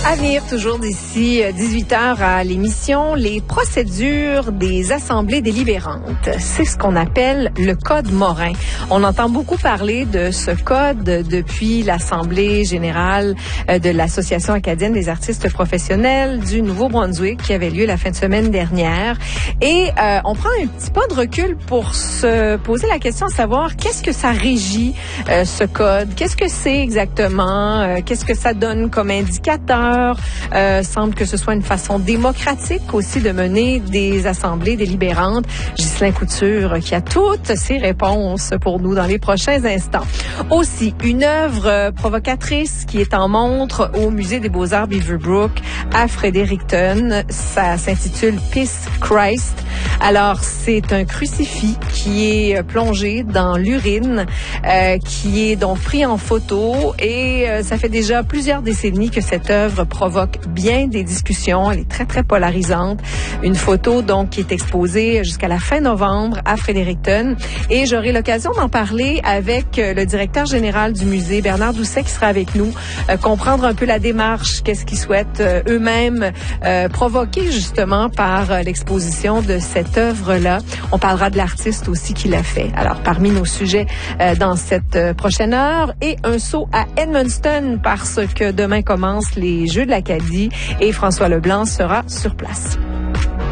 À venir, toujours d'ici 18h à l'émission, les procédures des assemblées délibérantes. C'est ce qu'on appelle le Code Morin. On entend beaucoup parler de ce code depuis l'Assemblée générale de l'Association acadienne des artistes professionnels du Nouveau-Brunswick qui avait lieu la fin de semaine dernière. Et on prend un petit pas de recul pour se poser la question de savoir qu'est-ce que ça régit, ce code, qu'est-ce que c'est exactement, qu'est-ce que ça donne comme indicateur. Semble que ce soit une façon démocratique aussi de mener des assemblées délibérantes. Ghislain Couture qui a toutes ces réponses pour nous dans les prochains instants. Aussi, une œuvre provocatrice qui est en montre au Musée des Beaux-Arts Beaverbrook à Fredericton. Ça s'intitule Peace Christ. Alors, c'est un crucifix qui est plongé dans l'urine, qui est donc pris en photo et ça fait déjà plusieurs décennies que cette œuvre provoque bien des discussions. Elle est très, très polarisante. Une photo, donc, qui est exposée jusqu'à la fin novembre à Fredericton. Et j'aurai l'occasion d'en parler avec le directeur général du musée, Bernard Doucet, qui sera avec nous, comprendre un peu la démarche, qu'est-ce qu'ils souhaitent eux-mêmes provoquer, justement, par l'exposition de cette œuvre-là. On parlera de l'artiste aussi qui l'a fait. Alors, parmi nos sujets dans cette prochaine heure, et un saut à Edmundston, parce que demain commencent les Jeux de l'Acadie et François Leblanc sera sur place.